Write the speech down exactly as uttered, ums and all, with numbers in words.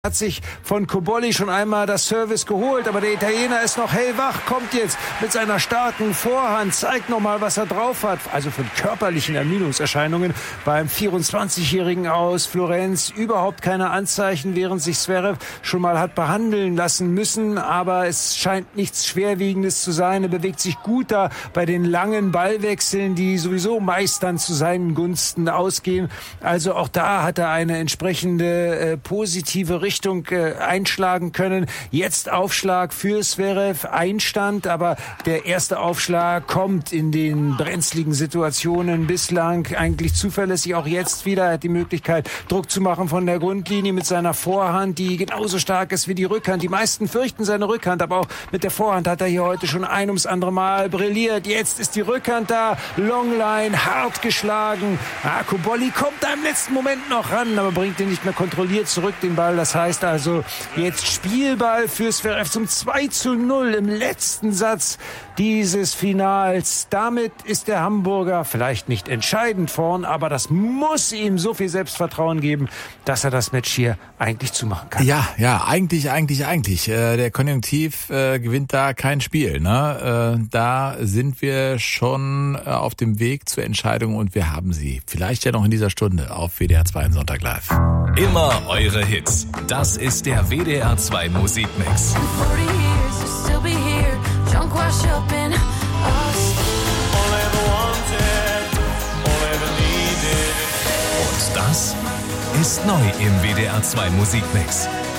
Hat sich von Cobolli schon einmal das Service geholt, aber der Italiener ist noch hellwach, kommt jetzt mit seiner starken Vorhand, zeigt nochmal, was er drauf hat. Also von körperlichen Ermüdungserscheinungen beim vierundzwanzigjährigen aus Florenz überhaupt keine Anzeichen, während sich Zverev schon mal hat behandeln lassen müssen, aber es scheint nichts Schwerwiegendes zu sein. Er bewegt sich gut da bei den langen Ballwechseln, die sowieso meist dann zu seinen Gunsten ausgehen. Also auch da hat er eine entsprechende äh, positive Richtung Richtung äh, einschlagen können. Jetzt Aufschlag für Zverev, Einstand, aber der erste Aufschlag kommt in den brenzligen Situationen bislang eigentlich zuverlässig. Auch jetzt wieder hat die Möglichkeit, Druck zu machen von der Grundlinie mit seiner Vorhand, die genauso stark ist wie die Rückhand. Die meisten fürchten seine Rückhand, aber auch mit der Vorhand hat er hier heute schon ein ums andere Mal brilliert. Jetzt ist die Rückhand da, Longline, hart geschlagen. Ah, Cobolli kommt da im letzten Moment noch ran, aber bringt ihn nicht mehr kontrolliert zurück, den Ball. Das heißt also jetzt Spielball für Zverev zum zwei zu null im letzten Satz dieses Finals. Damit ist der Hamburger vielleicht nicht entscheidend vorn, aber das muss ihm so viel Selbstvertrauen geben, dass er das Match hier eigentlich zumachen kann. Ja, ja, eigentlich, eigentlich, eigentlich. Äh, der Konjunktiv äh, gewinnt da kein Spiel. Ne? Äh, da sind wir schon äh, auf dem Weg zur Entscheidung und wir haben sie. Vielleicht ja noch in dieser Stunde auf W D R zwei Sonntag Live. Immer eure Hits. Das ist der W D R zwei Musikmix. Und das ist neu im W D R zwei Musikmix.